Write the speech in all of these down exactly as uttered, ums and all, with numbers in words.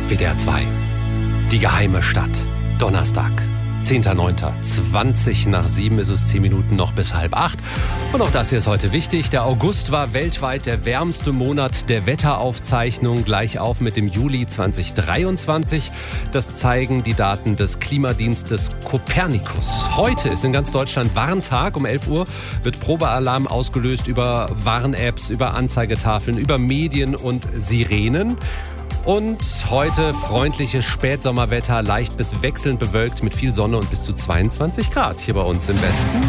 W D R zwei. Die geheime Stadt. Donnerstag, zehnter neunter zwanzig nach sieben ist es, zehn Minuten noch bis halb acht. Und auch das hier ist heute wichtig. Der August war weltweit der wärmste Monat der Wetteraufzeichnung, gleich auf mit dem Juli zwanzig dreiundzwanzig. Das zeigen die Daten des Klimadienstes Copernicus. Heute ist in ganz Deutschland Warntag. Um elf Uhr wird Probealarm ausgelöst über Warn-Apps, über Anzeigetafeln, über Medien und Sirenen. Und heute freundliches Spätsommerwetter, leicht bis wechselnd bewölkt mit viel Sonne und bis zu zweiundzwanzig Grad hier bei uns im Westen.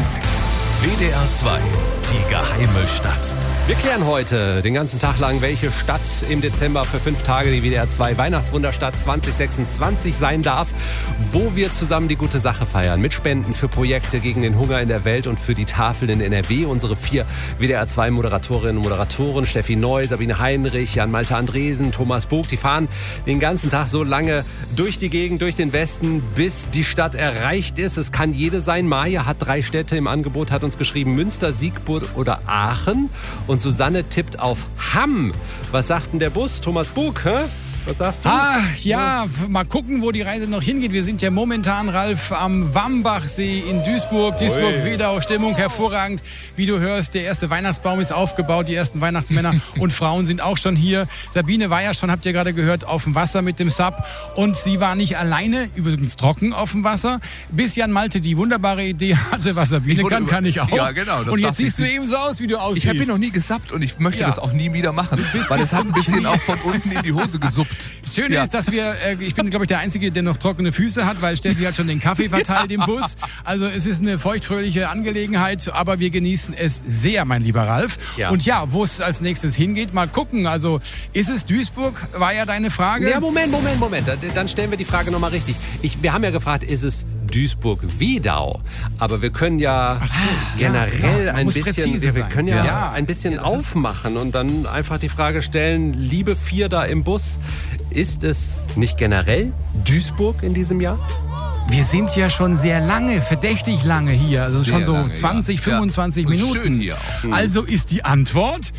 W D R zwei, die geheime Stadt. Wir klären heute den ganzen Tag lang, welche Stadt im Dezember für fünf Tage die W D R zwei Weihnachtswunderstadt zwanzig sechsundzwanzig sein darf, wo wir zusammen die gute Sache feiern. Mit Spenden für Projekte gegen den Hunger in der Welt und für die Tafeln in N R W. Unsere vier W D R zwei Moderatorinnen und Moderatoren, Steffi Neu, Sabine Heinrich, Jan-Malte Andresen, Thomas Bog, die fahren den ganzen Tag so lange durch die Gegend, durch den Westen, bis die Stadt erreicht ist. Es kann jede sein. Maja hat drei Städte im Angebot, hat uns geschrieben, Münster, Siegburg oder Aachen. Und Susanne tippt auf Hamm. Was sagt denn der Bus? Thomas Bug, hä? Was sagst du? Ah, ja, mal gucken, wo die Reise noch hingeht. Wir sind ja momentan, Ralf, am Wambachsee in Duisburg. Duisburg-Wedau, Stimmung hervorragend. Wie du hörst, der erste Weihnachtsbaum ist aufgebaut. Die ersten Weihnachtsmänner und Frauen sind auch schon hier. Sabine war ja schon, habt ihr gerade gehört, auf dem Wasser mit dem Sub. Und sie war nicht alleine, übrigens trocken auf dem Wasser, bis Jan Malte die wunderbare Idee hatte, was Sabine kann, kann ich auch. Ja, genau. Und jetzt siehst du eben so aus, wie du aussiehst. Ich habe noch nie gesappt und ich möchte Ja. das auch nie wieder machen. bist Weil es bis hat ein zum bisschen Knie. auch von unten in die Hose gesuppt. Schön Ja. ist, dass wir, äh, ich bin, glaube ich, der Einzige, der noch trockene Füße hat, weil Steffi hat schon den Kaffee verteilt im Bus. Also es ist eine feuchtfröhliche Angelegenheit, aber wir genießen es sehr, mein lieber Ralf. Ja. Und ja, wo es als nächstes hingeht, mal gucken. Also ist es Duisburg, war ja deine Frage. Ja, Moment, Moment, Moment. Dann- Dann stellen wir die Frage nochmal richtig. Ich, wir haben ja gefragt, ist es Duisburg-Wedau? Aber wir können ja so, generell ja, man ein muss bisschen, präzise wir, wir sein. können ja, Ja. ein bisschen Ja, das- aufmachen und dann einfach die Frage stellen, liebe vier da im Bus, ist es nicht generell Duisburg in diesem Jahr? Wir sind ja schon sehr lange, verdächtig lange hier. Also Sehr schon so lange, zwanzig, ja. fünfundzwanzig Ja. Und Minuten. schön hier auch. Also ist die Antwort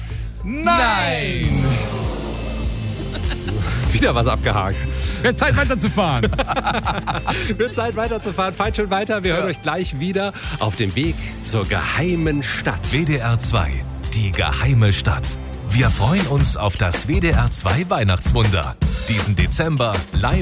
nein. Wieder was abgehakt. Wird Zeit weiterzufahren. Wird Zeit weiterzufahren. Fahrt schon weiter. Wir hören euch gleich wieder auf dem Weg zur geheimen Stadt. W D R zwei, die geheime Stadt. Wir freuen uns auf das W D R zwei Weihnachtswunder. Diesen Dezember live